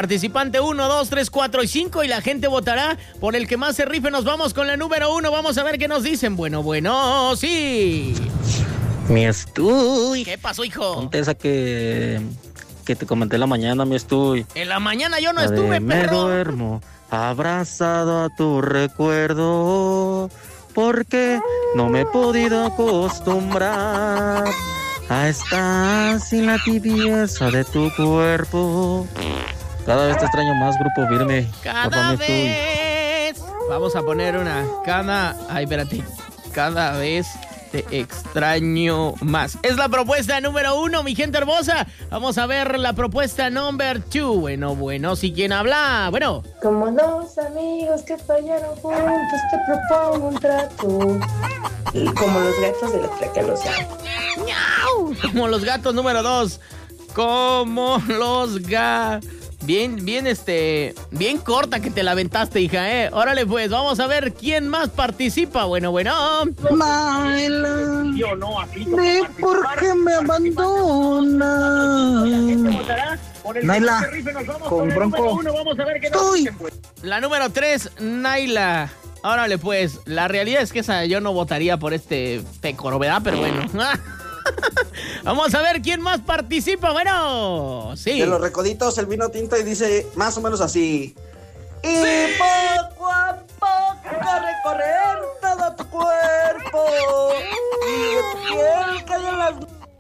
participante 1, 2, 3, 4 y 5 y la gente votará por el que más se rife. Nos vamos con la número 1. Vamos a ver qué nos dicen. Bueno, sí. Mi Estuy. ¿Qué pasó, hijo? Ponte esa que te comenté en la mañana, mi Estuy. En la mañana yo no La estuve, de me perro. duermo abrazado a tu recuerdo, porque no me he podido acostumbrar a estar sin la tibieza de tu cuerpo. Cada vez te extraño más, Grupo Firme. Cada vez. Vamos a poner una. Ay, espérate. Cada vez te extraño más. Es la propuesta número 1, mi gente hermosa. Vamos a ver la propuesta number 2. Bueno, si quien habla. Bueno. Como dos amigos que fallaron juntos, te propongo un trato. Y como los gatos de la Tracalosa. ¡Miau! Como los gatos número 2. Como los gatos. Bien corta que te la aventaste, hija, Órale, pues, vamos a ver quién más participa. Bueno. Naila, ¿de por qué me abandona? Naila, con Bronco. Estoy. La número 3, Naila. Órale, pues, la realidad es que esa yo no votaría por este pecoro, ¿verdad? Pero bueno. Vamos a ver quién más participa. Bueno, sí. De los Recoditos, el vino tinto, y dice más o menos así. Y poco a poco recorrer todo tu cuerpo. Y de piel caen las...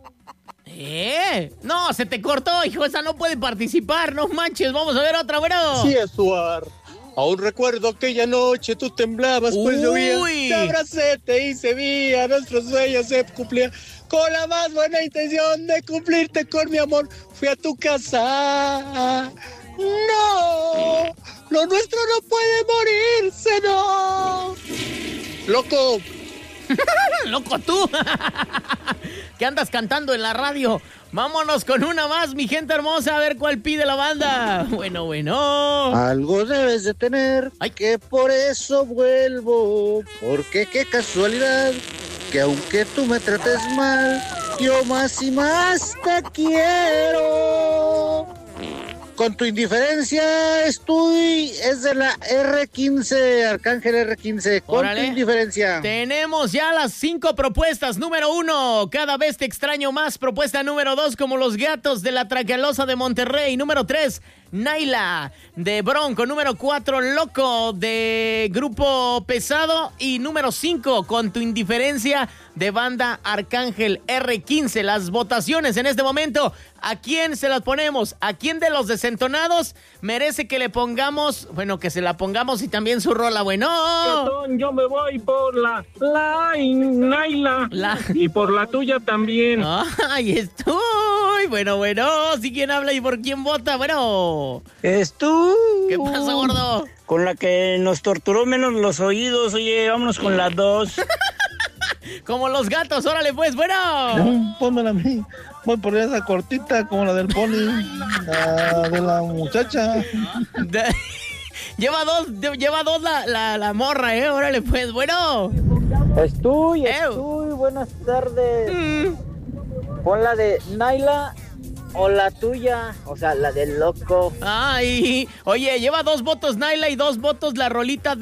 No, se te cortó, hijo. Esa no puede participar. No manches. Vamos a ver otra, bueno. Sí, Estuar. Aún recuerdo aquella noche, tú temblabas, pues llovía. Te abracé, te hice vía, nuestros sueños se cumplían. Con la más buena intención de cumplirte con mi amor, fui a tu casa. No, lo nuestro no puede morirse, no. Loco. Loco tú. ¿Qué andas cantando en la radio? Vámonos con una más, mi gente hermosa, a ver cuál pide la banda. Bueno. Algo debes de tener, que por eso vuelvo. Porque qué casualidad, que aunque tú me trates mal, yo más y más te quiero. Con tu indiferencia estoy, es de la R15, Arcángel R15, con tu indiferencia. Tenemos ya las 5 propuestas. Número 1, cada vez te extraño más. Propuesta número 2, como los gatos de la Tracalosa de Monterrey. Número 3, Naila de Bronco. Número 4, Loco de Grupo Pesado. Y número 5, con tu indiferencia de banda Arcángel R15. Las votaciones en este momento, ¿a quién se las ponemos? ¿A quién de los desentonados merece que le pongamos, que se la pongamos y también su rola? Bueno, yo me voy por la Naila. Y por la tuya también. Ay, estoy. Bueno, si quién habla y por quién vota, bueno. Es tú. ¿Qué pasa, gordo? Con la que nos torturó menos los oídos, oye, vámonos con la 2. Como los gatos, órale pues, bueno. Pónmela a mí. Voy por esa cortita como la del poli, la de la muchacha. Lleva dos la morra, órale pues, bueno. Estoy, buenas tardes. Pon la de Naila o la tuya, o sea, la del Loco. Ay, oye, lleva 2 votos Naila y 2 votos la rolita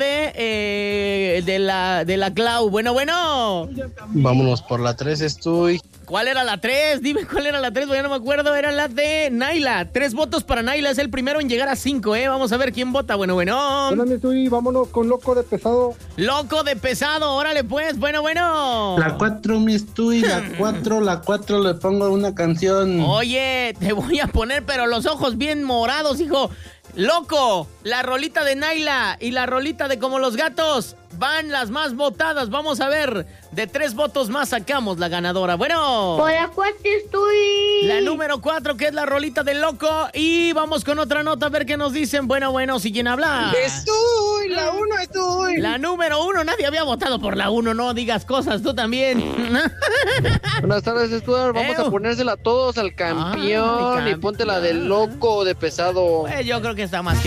de la Clau. Bueno. Vámonos por la 3, estoy. ¿Cuál era la 3? Dime cuál era la 3, ya no me acuerdo. Era la de Naila. 3 votos para Naila, es el primero en llegar a 5, Vamos a ver quién vota. Bueno. Vámonos con Loco de Pesado. Loco de Pesado, órale pues, bueno. La 4, mi estoy, la 4 le pongo una canción. Oye, te voy a poner, pero los ojos bien morados, hijo. Loco, la rolita de Naila y la rolita de Como los Gatos van las más votadas. Vamos a ver, de 3 votos más sacamos la ganadora. Bueno, Por la 4 estoy. la número 4, que es la rolita de Loco. Y vamos con otra nota a ver qué nos dicen. Bueno, si quién habla. Estoy, la 1 estoy. La número 1, nadie había votado por la 1, no digas cosas, tú también. Buenas tardes, Stuart. Vamos a ponérsela a todos al campeón. Y ponte la del Loco de Pesado. Yo creo que está más que